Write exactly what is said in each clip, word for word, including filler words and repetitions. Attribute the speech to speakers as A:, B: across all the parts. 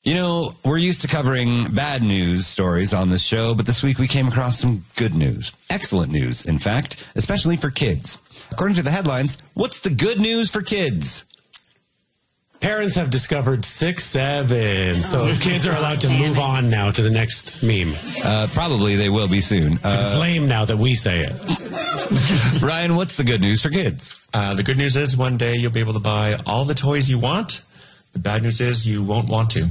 A: You know, we're used to covering bad news stories on this show, but this week we came across some good news. Excellent news, in fact, especially for kids. According to the headlines, what's the good news for kids?
B: Parents have discovered six seven, so kids are allowed to move on now to the next meme.
A: Uh, probably they will be soon. Uh,
B: it's lame now that we say it.
A: Ryan, what's the good news for kids?
C: Uh, the good news is one day you'll be able to buy all the toys you want. The bad news is you won't want to.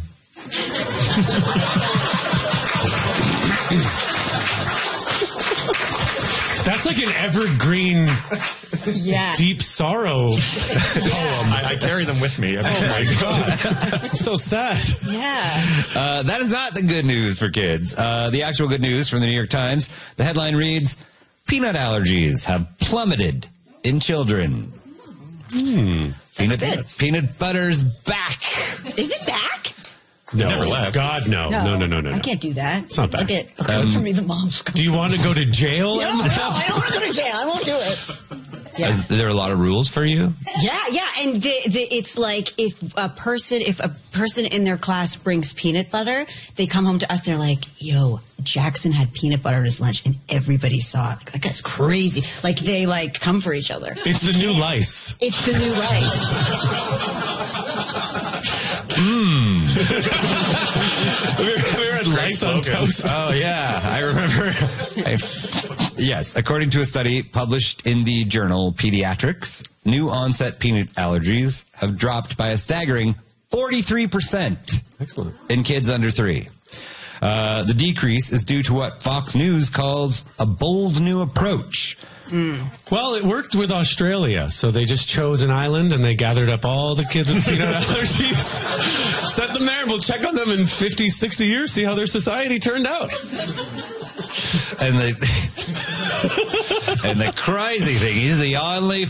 B: That's like an evergreen,
D: yeah.
B: deep sorrow poem.
C: I, I carry them with me. Every
B: oh, my God. I'm so sad.
D: Yeah.
A: Uh, that is not the good news for kids. Uh, the actual good news from the New York Times, the headline reads, peanut allergies have plummeted in children.
B: Hmm.
A: Peanut, peanut butter's back.
D: Is it back?
B: No,
C: never left.
B: God, no. No, no, no, no, no.
D: I can't do that.
B: It's not bad.
D: I'll get um, for me, the mom's
B: Do you want to go to jail?
D: No, no, I don't want to go to jail. I won't do it. Yeah.
A: Is there a lot of rules for you?
D: Yeah, yeah, and the, the, it's like if a person, if a person in their class brings peanut butter, they come home to us. They're like, "Yo, Jackson had peanut butter at his lunch, and everybody saw it. Like, that guy's crazy." Like they like come for each other.
B: It's the new lice.
D: It's the new lice.
A: Mmm.
B: Have you ever had lice on toast?
A: Oh, yeah. I remember. I, yes. According to a study published in the journal Pediatrics, new onset peanut allergies have dropped by a staggering forty-three percent.
B: Excellent.
A: In kids under three. Uh, the decrease is due to what Fox News calls a bold new approach.
D: Mm.
B: Well, it worked with Australia, so they just chose an island and they gathered up all the kids with peanut allergies, set them there, and we'll check on them in fifty, sixty years, see how their society turned out.
A: And the, and the crazy thing is the only